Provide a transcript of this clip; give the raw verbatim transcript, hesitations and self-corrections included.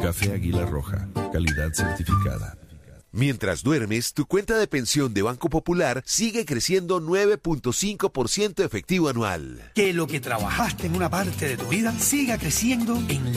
Café Águila Roja, calidad certificada. Mientras duermes, tu cuenta de pensión de Banco Popular sigue creciendo nueve punto cinco por ciento efectivo anual. Que lo que trabajaste en una parte de tu vida siga creciendo en